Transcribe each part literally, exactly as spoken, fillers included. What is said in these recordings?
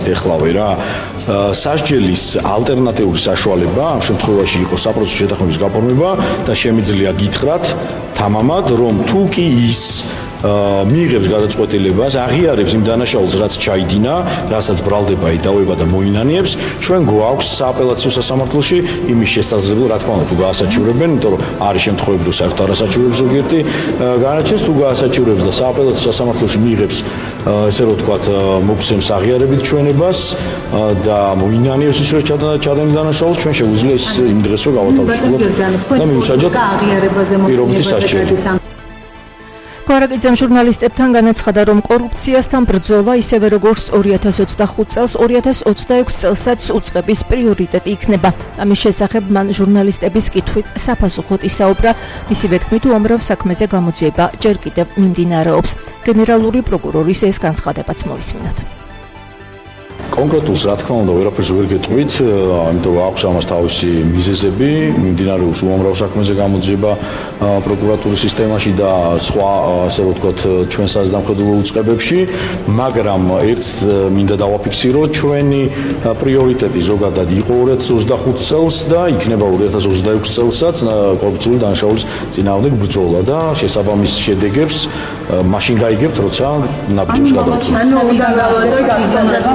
ეხლავე რა სასჯელის ალტერნატიული საშუალება ამ შემთხვევაში იყო საპროცესო შეთანხმების გაფორმება და შემიძლია გითხრათ თამამად რომ თუ კი ის მიიღებს გადაწყვეტილებას, აღიარებს იმ დანაშაულს, რაც ჩაიდინა, რასაც ბრალდება, ედავება და მოინანიებს, ჩვენ გვაქვს სააპელაციო სასამართლოში იმის შესაძლებლობა, რა თქმა უნდა, თუ გაასაჩივრებენ, იმიტომ რომ არის შემთხვევები, რომ საერთოდ არ ასაჩივრებს ზოგიერთი განაჩენს, თუ გაასაჩივრებს და სააპელაციო სასამართლოში მიიღებს, ესე რომ ვთქვათ, მოგცემს აღიარებით ჩვენებას და მოინანიებს ის რომ ჩადენილ დანაშაულს, ჩვენ შეგვიძლია ის იმ დღესვე გავათავისუფლოთ და მივუსაჯოთ პირობითი სასჯელი. გვარაკიძემ ჟურნალისტებთან განაცხადა, რომ კორუფციასთან ბრძოლა ისევე როგორც ორი ათას ოცდახუთ წელს, ორი ათას ოცდაექვსი წელსაც უწყების პრიორიტეტი იქნება. ამის შესახებ მან ჟურნალისტების კითხვით საფასუხოდ ისაუბრა, მისივე თქმით, უამრავ საქმეზე გამოძიება ჯერ კიდევ მიმდინარეობს. გენერალური პროკურორის ეს განცხადებაც მოვისმინოთ. კონკრეტულს რა თქმა უნდა ვერაფერს ვერ გეტყვით, ამიტომ აქვს ამას თავისი მიზეზები, მიმდინარეობს უამრავ საქმეზე გამოძიება პროკურატურის სისტემაში და სხვა, ასე რომ ვთქვათ, ჩვენ საზამხედველო უწყებებში, მაგრამ ერთს მინდა დავაფიქსირო, ჩვენი პრიორიტეტი ზოგადად იყო ორი ათას ოცდახუთ წელს და იქნება ორი ათას ოცდაექვსი წელსაც კორუფციული დანაშაულის წინააღმდეგ ბრძოლა და შესაბამის შედეგებს მაშინ გაიგებთ, როცა ნაბიჯებს გადავწყვეტთ. ანუ უნდა გავადო გასწავლება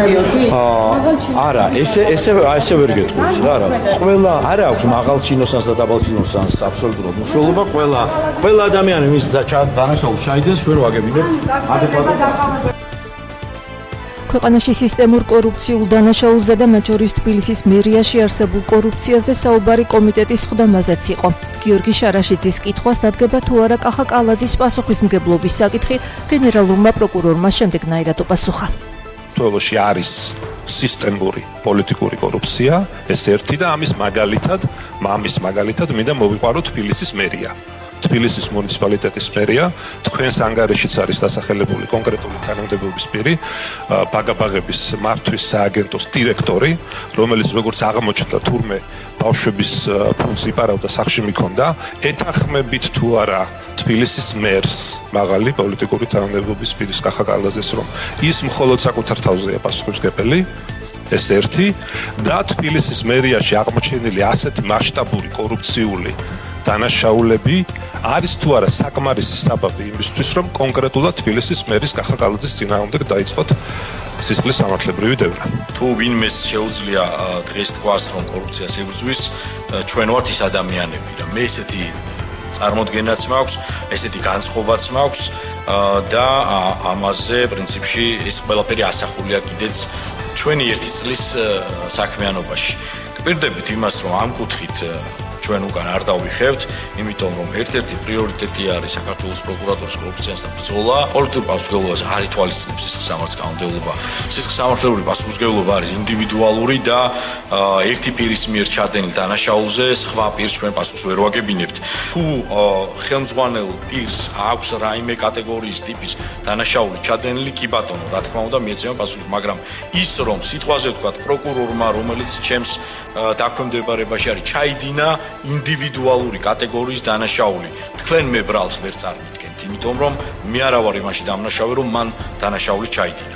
არა, ესე ესე ესე ვერ გეტყვით რა რა. ყველა არა აქვს მაღალჩინოსანს და დაბალჩინოსანს აბსოლუტურად მნიშვნელობა. ყველა ყველა ადამიანი მის დანაშაულს ჩაიდენს, ჩვენ ვაგებინებთ ადეკვატურად. ქვეყანაში სისტემურ კორუფციულ დანაშაულზე და მათ შორის თბილისის მერიაში არსებულ კორუფციაზე საუბარი კომიტეტის სხდომაზეც იყო. გიორგი შარაშიძის კითხვას დადგება თუ არა კახა კალაძის პასუხისმგებლობის საკითხი გენერალურმა პროკურორმა შემდეგნაირად უპასუხა. თვალში არის სისტემური პოლიტიკური კორუფცია, ეს ერთი და ამის მაგალითად, ამის მაგალითად მინდა მოვიყვარო თბილისის მერია. თბილისის მუნიციპალიტეტის მერია, თქვენს ანგარიშიც არის დასახელებული კონკრეტული თანამდებობის პირი, ბაგაბაღების მართვის სააგენტოს დირექტორი, რომელიც როგორც აღმოჩნდა თურმე ბავშვების ფულს იპარავდა, სახლში მიქონდა, ეთანხმებით თუ არა თბილისის მერს, მაღალი პოლიტიკური თანამდებობის პირის კახა კალაძეს, რომ ის მხოლოდ საკუთარ თავზეა პასუხისმგებელი, ეს ერთი და თბილისის მერიაში აღმოჩენილი ასეთი მასშტაბური კორუფციული დანაშაულები არის თუ არა საკმარისი საბაბი იმისთვის, რომ კონკრეტულად თბილისის მერის კახა კალაძის წინააღმდეგ დაიწყოთ სისხლის სამართლებრივი დევნა. თუ ვინმეს შეუძლია დღეს თქვას, რომ კორუფციას ებრძვის, ჩვენ ვართ ის ადამიანები და მე ესეთი წარმოდგენაც მაქვს, ესეთი განწყობაც მაქვს და ამაზე პრინციპში ეს ყველაფერი ასახულია კიდეც ჩვენი ერთი წლის საქმიანობაში. გპირდებით იმას, რომ ამ კუთხით ჩვენ უკან არ დავიხევთ, იმიტომ რომ ერთ-ერთი პრიორიტეტი არის საქართველოს პროკურატურის კორუფციასთან ბრძოლა. პოლიტიკურ პასუხისმგებლობას არ ითვალისწინებს სისხლის სამართლის კანონმდებლობა. სისხლის სამართლებრივი პასუხისმგებლობა არის ინდივიდუალური და ერთი პირის მიერ ჩადენილ დანაშაულზე სხვა პირს ჩვენ პასუხს ვერ ვაგებინებთ. თუ ხელმძღვანელ პირს აქვს რაიმე კატეგორიის ტიპის დანაშაული ჩადენილი, კი ბატონო, რა თქმა უნდა, მიეცემა პასუხს, მაგრამ ის რომ სიტყვაზე ვთქვათ პროკურორმა, რომელიც ჩემს დაქვემდებარებაში არის, ჩაიდინა ინდივიდუალური კატეგორიის დანაშაული. თქვენ მე ბრალს ვერ წარმიდგენთ, იმიტომ რომ მე არა ვარ იმაში დამნაშავე, რომ მან დანაშაული ჩაიდინა.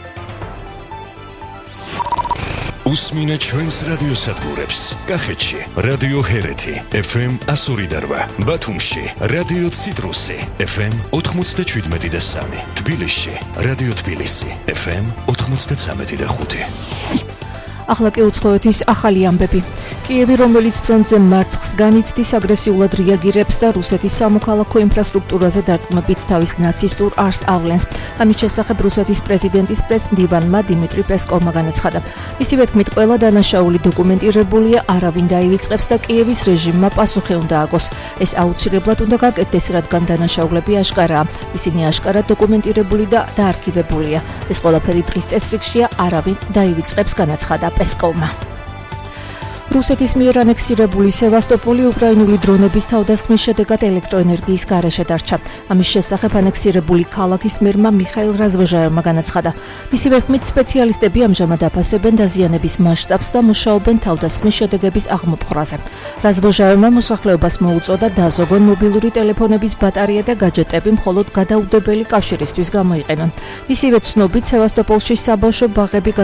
უსმინე ჩვენს რადიოსადგურებს. კახეთში რადიო ჰერეთი ეფ ემ ასორი და რვა, ბათუმში რადიო ციტრუსი ეფ ემ ოთხმოცდაშვიდმეტი და სამი, თბილისში რადიო თბილისი ეფ ემ ოთხმოცდაცამეტი და ხუთი. ახლა კი უცხოეთის ახალი ამბები. კიევი, რომელიც ფრონტზე მარცხს განიცდის, აგრესიულად რეაგირებს და რუსეთის სამოქალაქო ინფრასტრუქტურაზე დარტყმებით თავის ნაცისტურ არსს ავლენს. ამის შესახებ რუსეთის პრეზიდენტის პრესმდივანმა დიმიტრი პესკოვმა განაცხადა. მისივე თქმით, ყველა დანაშაული დოკუმენტირებულია, არავინ დაივიწყებს და კიევის რეჟიმმა პასუხი უნდა აგოს. ეს აუცილებლად უნდა გაკეთდეს, რადგან დანაშაულები აშკარაა. ისინი აშკარად დოკუმენტირებული და დაარქივებულია. ეს ყველაფერი დღის წესრიგშია, არავინ დაივიწყებს, განაცხადა პესკოვმა. რუსეთის მიერ ანექსირებული სევასტოპოლი უკრაინული დრონების თავდასხმის შედეგად ელექტროენერგიის გარეშე დარჩა. ამის შესახებ ანექსირებული ქალაქის მერმა მიხაილ რაზვოჟაევმა განაცხადა. მისივე თქმით, სპეციალისტები ამჟამად აფასებენ დაზიანების მასშტაბს და მუშაობენ თავდასხმის შედეგების აღმოფხვრაზე. რაზვოჟაევმა მოსახლეობას მოუწოდა დაზოგონ მობილური ტელეფონების ბატარეა და გაჯეტები მხოლოდ გადაუდებელი კავშირისთვის გამოიყენონ. მისივე ცნობით, სევასტოპოლში საბავშვო ბაღები